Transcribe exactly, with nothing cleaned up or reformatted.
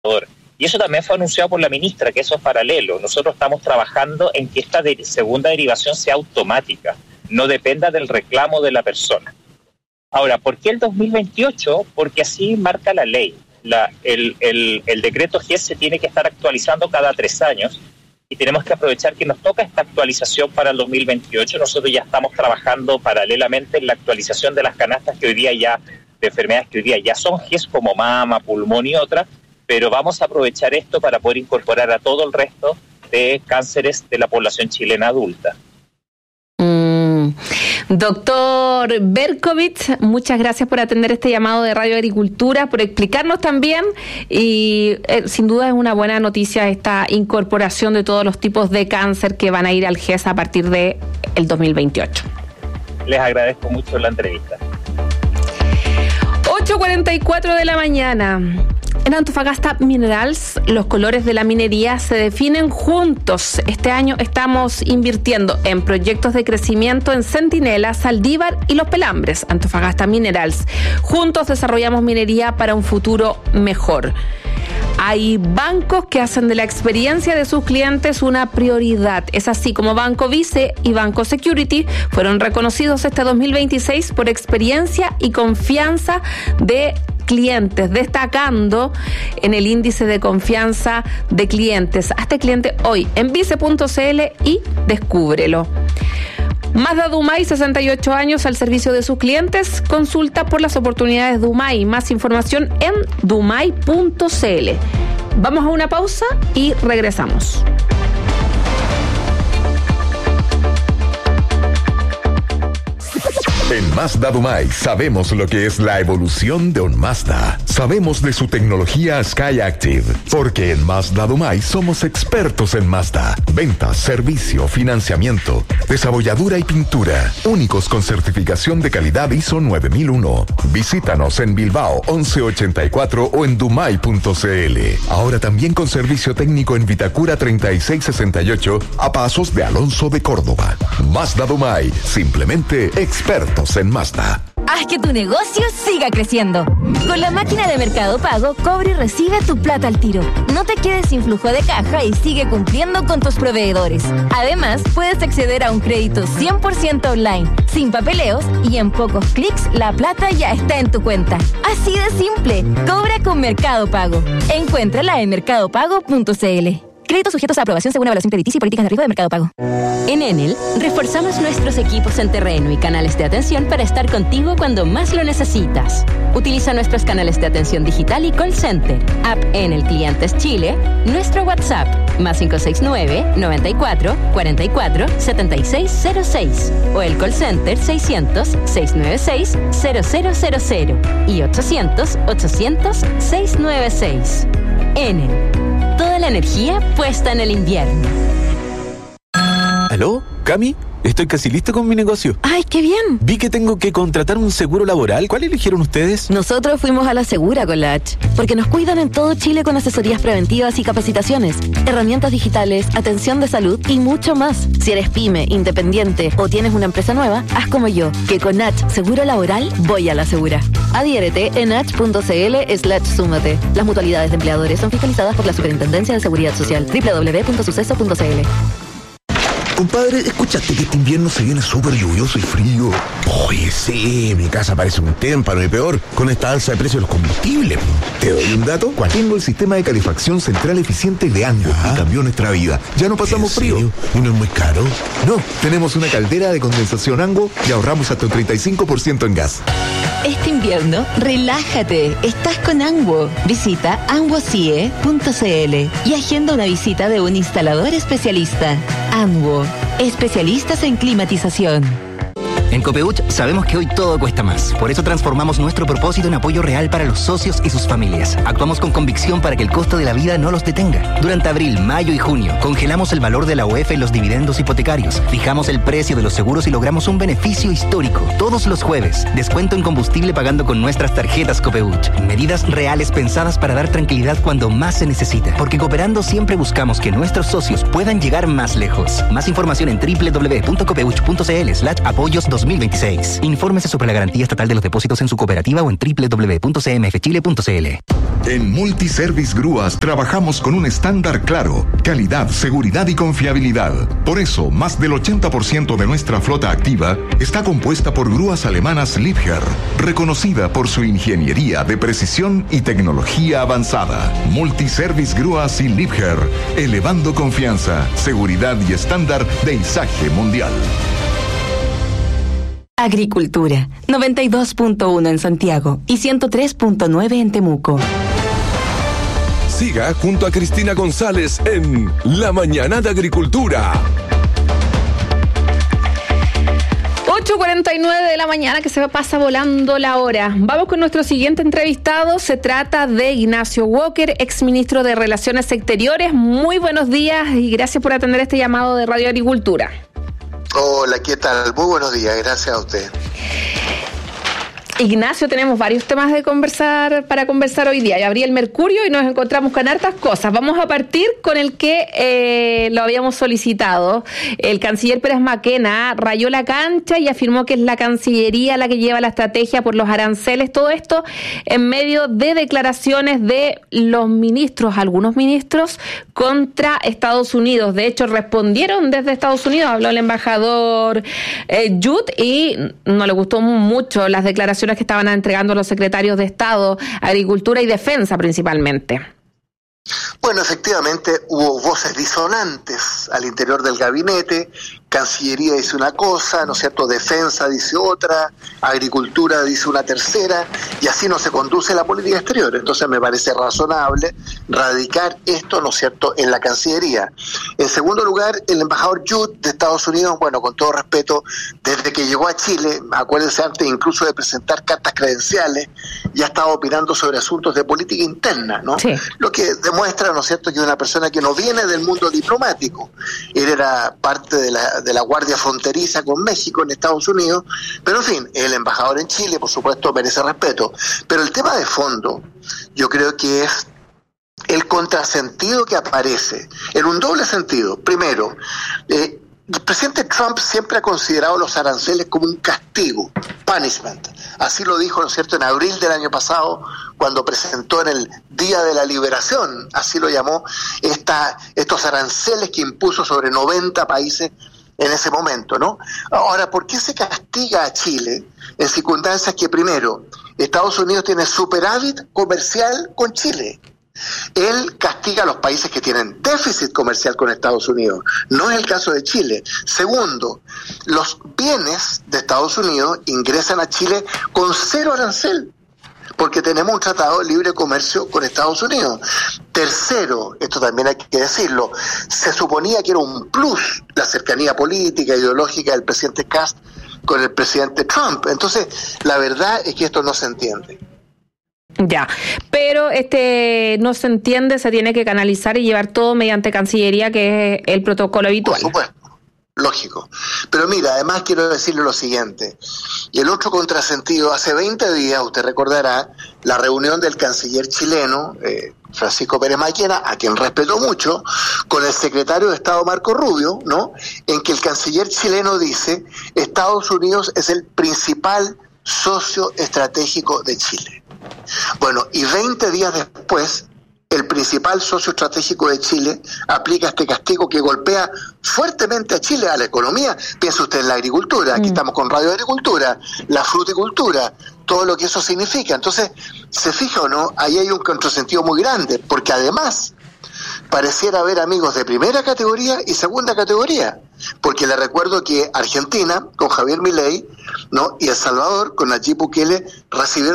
Y eso también fue anunciado por la ministra, que eso es paralelo. Nosotros estamos trabajando en que esta de- segunda derivación sea automática, no dependa del reclamo de la persona. Ahora, ¿por qué el dos mil veintiocho? Porque así marca la ley. La, el, el, el decreto G E S se tiene que estar actualizando cada tres años y tenemos que aprovechar que nos toca esta actualización para el dos mil veintiocho. Nosotros ya estamos trabajando paralelamente en la actualización de las canastas que hoy día ya, de enfermedades que hoy día ya son G E S como mama, pulmón y otras, pero vamos a aprovechar esto para poder incorporar a todo el resto de cánceres de la población chilena adulta. Mm. Doctor Berkovich, muchas gracias por atender este llamado de Radio Agricultura, por explicarnos también y eh, sin duda es una buena noticia esta incorporación de todos los tipos de cáncer que van a ir al G E S a partir de el dos mil veintiocho. Les agradezco mucho la entrevista. ocho cuarenta y cuatro de la mañana. En Antofagasta Minerals, los colores de la minería se definen juntos. Este año estamos invirtiendo en proyectos de crecimiento en Centinela, Saldívar y Los Pelambres. Antofagasta Minerals. Juntos desarrollamos minería para un futuro mejor. Hay bancos que hacen de la experiencia de sus clientes una prioridad. Es así como Banco Vice y Banco Security fueron reconocidos este dos mil veintiséis por experiencia y confianza de clientes, destacando en el índice de confianza de clientes. Hazte cliente hoy en vice punto cl y descúbrelo. Mazda Dumay, sesenta y ocho años al servicio de sus clientes. Consulta por las oportunidades Dumay. Más información en dumay punto cl. Vamos a una pausa y regresamos. En Mazda Dumay sabemos lo que es la evolución de un Mazda. Sabemos de su tecnología SkyActiv, porque en Mazda Dumay somos expertos en Mazda. Ventas, servicio, financiamiento, desabolladura y pintura. Únicos con certificación de calidad I S O nueve mil uno. Visítanos en Bilbao once ochenta y cuatro o en dumay punto cl. Ahora también con servicio técnico en Vitacura treinta y seis sesenta y ocho a pasos de Alonso de Córdoba. Mazda Dumay, simplemente expertos en Mazda. Haz que tu negocio siga creciendo. Con la máquina de Mercado Pago, cobra y recibe tu plata al tiro. No te quedes sin flujo de caja y sigue cumpliendo con tus proveedores. Además, puedes acceder a un crédito cien por ciento online, sin papeleos y en pocos clics la plata ya está en tu cuenta. Así de simple. Cobra con Mercado Pago. Encuéntrala en mercado pago punto cl. Créditos sujetos a aprobación según evaluación crediticia y políticas de riesgo de Mercado Pago. En Enel, reforzamos nuestros equipos en terreno y canales de atención para estar contigo cuando más lo necesitas. Utiliza nuestros canales de atención digital y call center, app Enel Clientes Chile, nuestro WhatsApp, más cinco seis nueve, noventa y cuatro, cuarenta y cuatro, setenta y seis cero seis, o el call center seiscientos, seiscientos noventa y seis, cero cero cero cero y ochocientos, ochocientos, seiscientos noventa y seis. Enel. Toda la energía puesta en el invierno. ¿Aló? ¿Cami? Estoy casi listo con mi negocio. ¡Ay, qué bien! Vi que tengo que contratar un seguro laboral. ¿Cuál eligieron ustedes? Nosotros fuimos a la Segura con la H, porque nos cuidan en todo Chile con asesorías preventivas y capacitaciones, herramientas digitales, atención de salud y mucho más. Si eres pyme, independiente o tienes una empresa nueva, haz como yo, que con H Seguro Laboral voy a la Segura. Adhiérete en h punto cl slash súmate. Las mutualidades de empleadores son fiscalizadas por la Superintendencia de Seguridad Social. doble u doble u doble u punto suceso punto cl. Compadre, ¿escuchaste que este invierno se viene súper lluvioso y frío? Oye, sí, mi casa parece un témpano y peor con esta alza de precios de los combustibles. ¿Te doy un dato? ¿Cuál? Tengo el sistema de calefacción central eficiente de Ango y cambió nuestra vida. Ya no pasamos frío. ¿Y no es muy caro? No, tenemos una caldera de condensación Ango y ahorramos hasta un treinta y cinco por ciento en gas. Este invierno, relájate. Estás con Anguo. Visita anguocie punto cl y agenda una visita de un instalador especialista. Anguo, especialistas en climatización. En Copeuch sabemos que hoy todo cuesta más. Por eso transformamos nuestro propósito en apoyo real para los socios y sus familias. Actuamos con convicción para que el costo de la vida no los detenga. Durante abril, mayo y junio, congelamos el valor de la O E F en los dividendos hipotecarios, fijamos el precio de los seguros y logramos un beneficio histórico. Todos los jueves, descuento en combustible pagando con nuestras tarjetas Copeuch. Medidas reales pensadas para dar tranquilidad cuando más se necesita. Porque cooperando siempre buscamos que nuestros socios puedan llegar más lejos. Más información en doble u doble u doble u punto copeuch punto cl slash apoyos dos dos mil veintiséis. Infórmese sobre la garantía estatal de los depósitos en su cooperativa o en doble u doble u doble u punto c m f chile punto c l. En Multiservice Grúas trabajamos con un estándar claro, calidad, seguridad y confiabilidad. Por eso, más del ochenta por ciento de nuestra flota activa está compuesta por grúas alemanas Liebherr, reconocida por su ingeniería de precisión y tecnología avanzada. Multiservice Grúas y Liebherr, elevando confianza, seguridad y estándar de izaje mundial. Agricultura, noventa y dos punto uno en Santiago y ciento tres punto nueve en Temuco. Siga junto a Cristina González en La Mañana de Agricultura. ocho cuarenta y nueve de la mañana, que se pasa volando la hora. Vamos con nuestro siguiente entrevistado. Se trata de Ignacio Walker, exministro de Relaciones Exteriores. Muy buenos días y gracias por atender este llamado de Radio Agricultura. Hola, ¿qué tal? Muy buenos días, gracias a usted. Ignacio, tenemos varios temas de conversar para conversar hoy día. Ya abrí el Mercurio y nos encontramos con hartas cosas. Vamos a partir con el que eh, lo habíamos solicitado. El canciller Pérez Maquena rayó la cancha y afirmó que es la Cancillería la que lleva la estrategia por los aranceles. Todo esto en medio de declaraciones de los ministros, algunos ministros, contra Estados Unidos. De hecho, respondieron desde Estados Unidos. Habló el embajador eh, Judd y no le gustó mucho las declaraciones que estaban entregando los secretarios de Estado, Agricultura y Defensa principalmente. Bueno, efectivamente hubo voces disonantes al interior del gabinete. Cancillería dice una cosa, ¿no es cierto? Defensa dice otra, Agricultura dice una tercera, y así no se conduce la política exterior. Entonces me parece razonable radicar esto, ¿no es cierto?, en la Cancillería. En segundo lugar, el embajador Judd de Estados Unidos, bueno, con todo respeto, desde que llegó a Chile, acuérdense, antes incluso de presentar cartas credenciales, ya estaba opinando sobre asuntos de política interna, ¿no? Sí. Lo que demuestra, ¿no es cierto?, que una persona que no viene del mundo diplomático. Él era parte de la de la Guardia Fronteriza con México en Estados Unidos, pero en fin, el embajador en Chile, por supuesto, merece respeto. Pero el tema de fondo, yo creo que es el contrasentido que aparece, en un doble sentido. Primero, eh, el presidente Trump siempre ha considerado los aranceles como un castigo, punishment. Así lo dijo, ¿no es cierto?, en abril del año pasado, cuando presentó en el Día de la Liberación, así lo llamó, esta, estos aranceles que impuso sobre noventa países en ese momento, ¿no? Ahora, ¿por qué se castiga a Chile en circunstancias que, primero, Estados Unidos tiene superávit comercial con Chile? Él castiga a los países que tienen déficit comercial con Estados Unidos. No es el caso de Chile. Segundo, los bienes de Estados Unidos ingresan a Chile con cero arancel, porque tenemos un tratado de libre comercio con Estados Unidos. Tercero, esto también hay que decirlo, se suponía que era un plus la cercanía política, ideológica del presidente Cast con el presidente Trump. Entonces, la verdad es que esto no se entiende. Ya, pero este no se entiende, se tiene que canalizar y llevar todo mediante Cancillería, que es el protocolo habitual. Por supuesto. Lógico. Pero mira, además quiero decirle lo siguiente. Y el otro contrasentido, hace veinte días, usted recordará, la reunión del canciller chileno, eh, Francisco Pérez Maquena, a quien respeto mucho, con el secretario de Estado Marco Rubio, ¿no?, en que el canciller chileno dice: Estados Unidos es el principal socio estratégico de Chile. Bueno, y veinte días después, el principal socio estratégico de Chile aplica este castigo que golpea fuertemente a Chile, a la economía. Piensa usted en la agricultura, aquí mm. estamos con Radio Agricultura, la fruticultura, todo lo que eso significa. Entonces, ¿se fija o no? Ahí hay un contrasentido muy grande, porque además pareciera haber amigos de primera categoría y segunda categoría, porque le recuerdo que Argentina, con Javier Milei, ¿no?, y El Salvador, con Nayib Bukele, recibieron